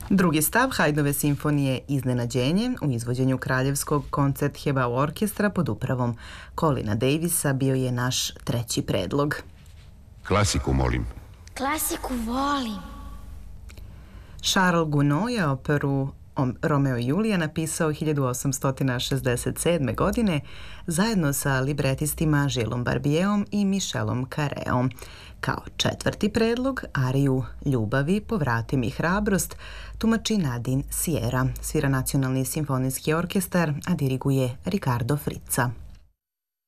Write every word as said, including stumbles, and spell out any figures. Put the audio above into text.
Drugi stav Haydnove simfonije Iznenađenje u izvođenju Kraljevskog Koncertheba orkestra pod upravom Colina Davisa bio je naš treći predlog. Klasiku, molim. Klasiku volim. Charles Gounod je operu Romeo i Julija napisao hiljadu osamsto šezdeset sedme. godine zajedno sa libretistima Žilom Barbieom i Michelom Carreom. Kao četvrti predlog, ariju Ljubavi, povrati mi hrabrost, tumači Nadine Sierra, svira Nacionalni simfonijski orkestar, a diriguje Ricardo Frizza.